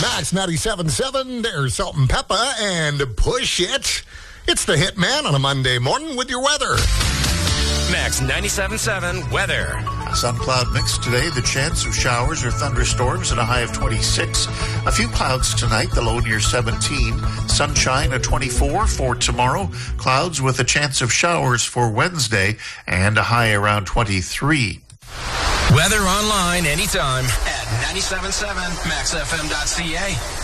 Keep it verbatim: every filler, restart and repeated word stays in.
Max ninety-seven point seven, there's Salt and Pepper, and Push It. It's the Hitman on a Monday morning with your weather. Max ninety-seven point seven weather. Sun cloud mix today. The chance of showers or thunderstorms at a high of twenty-six. A few clouds tonight, the low near seventeen. Sunshine at twenty-four for tomorrow. Clouds with a chance of showers for Wednesday and a high around twenty-three. Weather online anytime at ninety-seven point seven max f m dot c a.